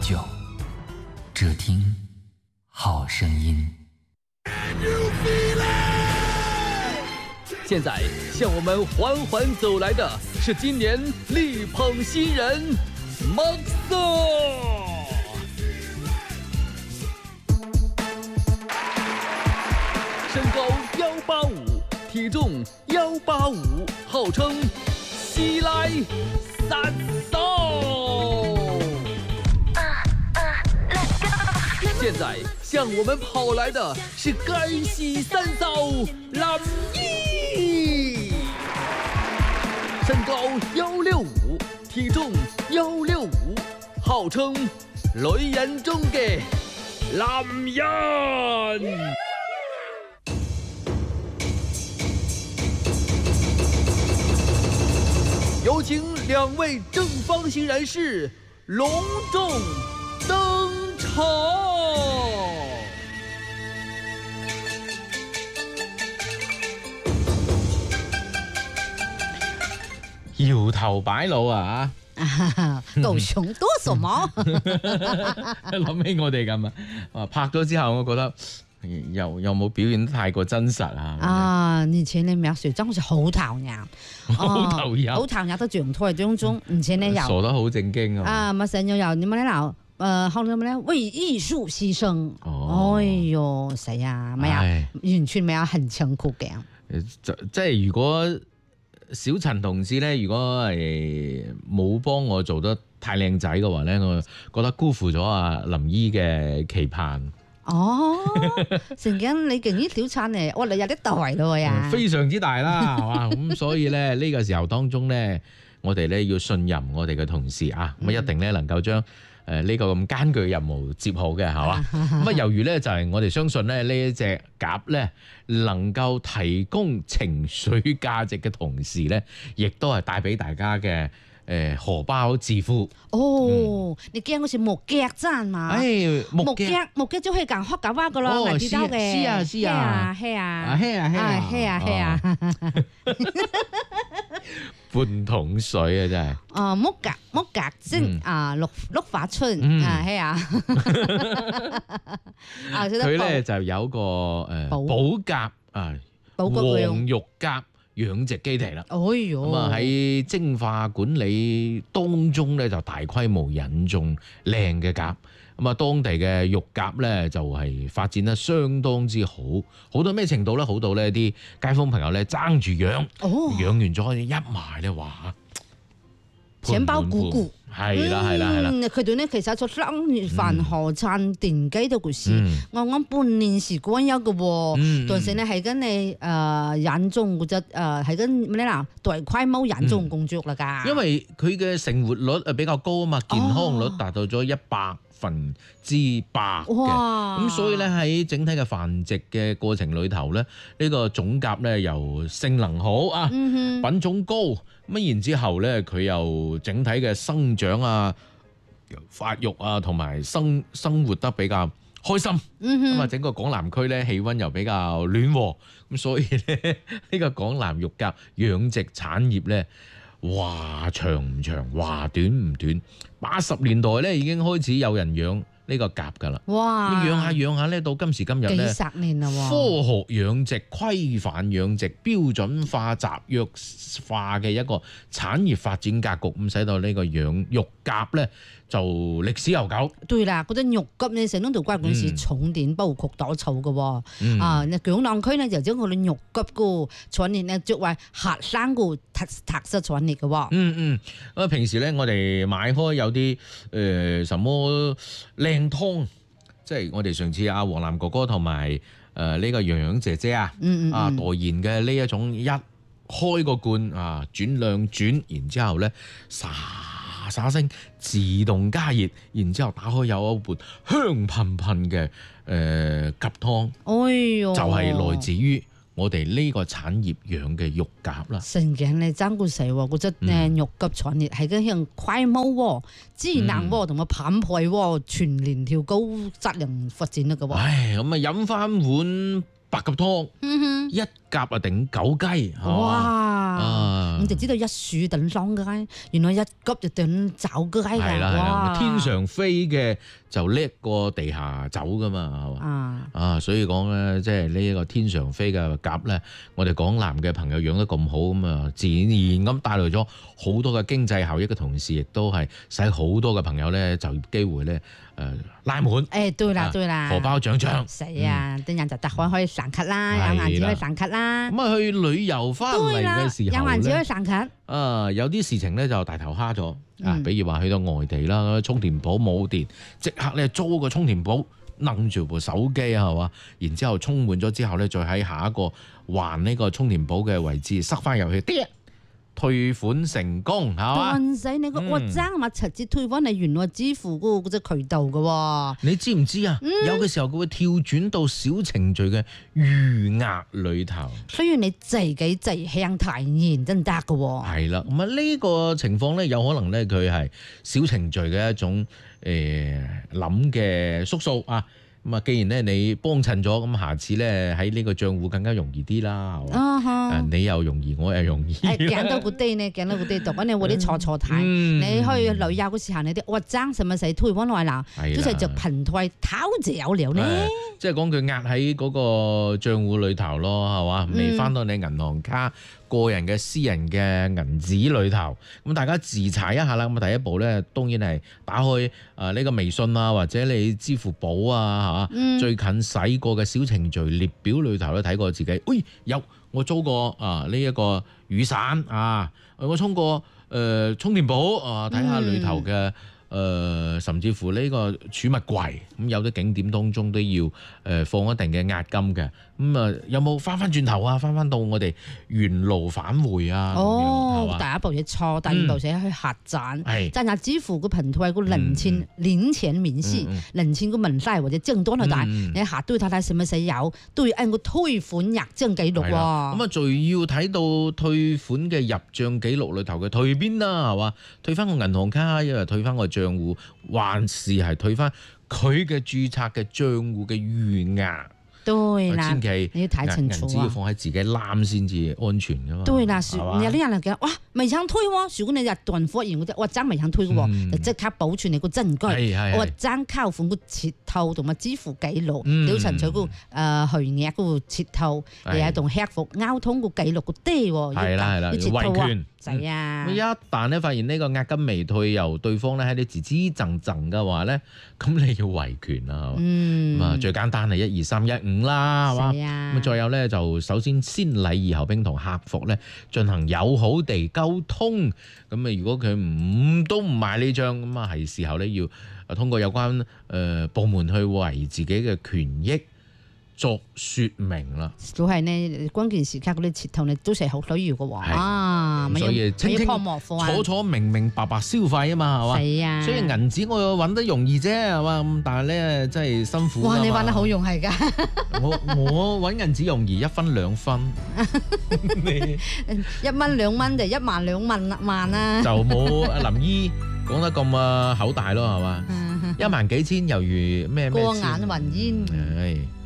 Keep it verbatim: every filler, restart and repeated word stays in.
酒，只听好声音。 现在向我们缓缓走来的是今年力捧新人 Maxo， 身高一八五，体重一八五，号称西来三少。现在向我们跑来的是该西三少林毅，身高一六五，体重一六五，号稱女人中嘅男人。有請兩位正方形人士隆重登場。 搖頭擺腦啊！ 狗熊多什麼？ 諗起我哋咁啊！拍咗之後，我覺得又又冇表現得太過真實啊！ 啊，以前你描述真係好投入， 好投入， 好投入得狀態當中，而且呢又傻得好正經啊！ 啊，咪成日又點樣咧嗱？誒，後嚟咧為藝術犧牲，哦、哎呦死啊！咪啊，完全咪有很辛苦嘅。 即即係如果小陳同事咧，如果係冇幫我做得太靚仔嘅話咧，我覺得辜負咗阿林姨嘅期盼。 哦，成日你勁啲小陳嚟，我哋有啲代咯呀， 非常之大啦，係嘛？咁所以咧呢個時候當中咧，我哋咧要信任我哋嘅同事啊，咁、嗯、一定咧能夠將誒呢個咁艱巨任務接好嘅，係嘛？咁啊，由於咧就係我哋相信咧呢一隻鴿咧能夠提供情緒價值嘅同時咧，亦都係帶俾大家嘅誒荷包致富。 哦，嗯、你驚嗰時木腳真嘛？ 誒木腳木腳就可以講學夾話噶啦，我知道嘅。 是啊是啊， 係啊係啊係啊係啊係啊。 半桶水啊，真係。 哦，木格木格精啊，綠綠化春啊，係啊。 佢咧就有個誒寶鴿啊，黃玉鴿養殖基地啦。哎呦！咁啊喺精化管理當中咧，就大規模引種靚嘅鴿。咁啊，當地嘅玉鴿咧就係發展得相當之好，好到咩程度咧？好到呢啲街坊朋友咧爭住養，哦、養完咗一賣咧話， 錢包鼓鼓。 係啦係啦係啦， 佢哋咧其實做生月飯河撐電機嘅故事，啱啱半年時間有嘅喎，但是咧係跟你誒引種嗰隻誒係跟咩啦大規模引種工作啦㗎。因為佢嘅成活率誒比較高啊嘛，健康率達到咗一百分之百嘅，咁所以咧喺整體嘅繁殖嘅過程裏頭咧，呢、呢個種鴿咧又性能好啊，嗯、品種高，咁然之後咧佢又整體嘅生長啊、發育啊同埋生生活得比較開心，咁啊、嗯、整個廣南區咧氣温又比較暖和，咁所以咧呢個廣南玉鴿養殖產業咧，話長唔長，話短唔短。八十年代咧已經開始有人養呢個鴿㗎啦。哇！養下養下咧，到今時今日咧， 幾十年啦喎。 科學養殖、規範養殖、標準化、集約化嘅一個產業發展格局，咁使到呢個養玉鴿咧就歷史悠久。 對啦，嗰隻玉鴿呢，成棟度關嗰時重點包括多草嘅喎。嗯、啊，廣南區呢就將佢哋玉鴿個產業呢作為核心個特特色產業嘅喎。 嗯嗯，咁啊平時咧我哋買開有啲誒、呃、什麼靚湯，即係我哋上次阿黃南哥哥同埋誒呢個洋洋姐姐啊，嗯嗯嗯啊代言嘅呢一種一開個罐啊轉兩轉，然之後咧沙沙聲自動加熱，然之後打開有一碗香噴噴嘅誒鴿湯，哎呦，就係來自於我哋呢個產業養嘅玉鴿啦。 成件你爭過死喎，嗰隻誒玉鴿產業係跟向規模喎、智能喎同埋品牌喎全年跳高質量發展啦嘅喎。 唉，咁啊飲翻碗白鴿湯， 嗯一鴿啊頂九雞， 哼，哇！ 啊我就知道一樹頂雙雞，原來一鴿就頂走雞㗎。 係啦係啦， 哇天上飛嘅就叻過地下走噶嘛，係嘛？ 啊！ 啊，所以講咧，即係呢一個天上飛嘅鴿咧，我哋廣南嘅朋友養得咁好咁啊，自然而然咁帶來咗好多嘅經濟效益嘅同時，亦都係使好多嘅朋友咧就業機會咧誒拉滿。 誒，對啦對啦， 荷包漲漲。 死啊！啲人就特可可以散卡啦， 係有銀紙可以散卡啦。 咁啊，去旅遊翻嚟對啦， 嘅時候有銀紙可以咧， 散卡。 啊有啲事情咧就大頭蝦咗啊， 嗯比如話去到外地啦，充電寶冇電，即刻咧租個充電寶，掹住部手機啊，係嘛？然之後充滿咗之後咧，再喺下一個還呢個充電寶嘅位置塞翻入去，啲退款成功，係嘛？ 但使你個嗯我爭嘛直接退翻你原來支付嗰個嗰隻渠道嘅喎。 你知唔知啊？ 嗯有嘅時候佢會跳轉到小程序嘅餘額裏頭。 需要你自己自向提現真得嘅喎。 係啦，咁啊呢個情況咧，有可能咧佢係小程序嘅一種誒諗嘅縮數啊。咁啊，既然咧你幫襯咗，咁下次咧喺呢個賬戶更加容易啲啦，係嘛？ 啊哈誒你又容易，我又容易。 誒揀到個 day 呢，揀到個 day 度，咁你會啲錯錯睇。 嗯你去旅遊嘅時候，你啲我爭使唔使退翻來啦？ 係啦都係就平退偷就有料呢。 係即係講佢壓喺嗰個賬戶裏頭咯，係嘛？ 嗯未翻到你銀行卡、個人嘅私人嘅銀紙裏頭，咁大家自查一下啦。咁啊，第一步咧，當然係打開誒呢個微信啊，或者你支付寶啊，係嘛？ 嗯最近使過嘅小程序列表裏頭咧，睇過自己，喂有我租過啊呢一個雨傘啊，我充過誒、呃、充電寶啊，睇下裏頭嘅。誒、呃，甚至乎呢個儲物櫃，咁有啲景點當中都要誒、呃、放一定嘅押金嘅，咁、嗯、啊有冇翻翻轉頭啊？翻翻到我哋原路返回啊？ 哦， 咁樣係嘛第一步嘢錯，第二步寫去核賺， 係賺下支付個平退個零錢零錢免息嗯嗯， 零錢個文曬或者正多去大， 嗯你下都要睇睇使唔使有，都要按個退款入帳記錄係啦，咁喎。 啊，仲要睇到退款嘅入帳記錄裏頭嘅退邊啦，係嘛？退翻個銀行卡，因為退翻個賬戶，還是係退翻佢嘅註冊嘅賬戶嘅餘額？ 對啦千，祈你要睇清楚啊銀紙要放喺自己攬先至安全噶嘛。 對啦， 係嘛有啲人嚟講，哇，未想退喎，如果你日斷貨然嗰隻，我爭未想退嘅喎， 嗯就即刻保存你個真據。 係係係我爭扣款個截圖同埋支付記錄， 嗯了陳取個誒虛額嗰個截圖， 係又係同客服溝通個記錄個低喎， 係啦係啦， 要截圖維啊權。 係啊咁，一旦咧發現呢個押金未退，由對方咧喺你吱吱贈贈嘅話咧，咁你要維權啦，係嘛？ 嗯， 咁啊最簡單係一二三一五啦，係嘛？ 係啊咁啊再有咧就首先先禮而後兵，同客服咧進行友好地溝通。咁啊如果佢唔都唔買呢張，咁啊係時候咧要啊通過有關誒、呃、部門去為自己嘅權益作説明啦。 都係呢關鍵時刻嗰啲截圖你都係好需要嘅喎， 係啊， 咁所以清清清破莫貨啊， 楚楚明明白白消費啊嘛，係嘛？ 係啊， 所以銀紙我揾得容易啫，係嘛？咁但係咧真係辛苦㗎嘛。 哇，你玩得好用係㗎。 我我揾銀紙容易，一分兩分， 一蚊兩蚊就一萬兩萬萬啦。 就冇阿林姨講得咁啊口大咯，係嘛？一萬幾千猶如咩咩過千眼雲煙。 唉。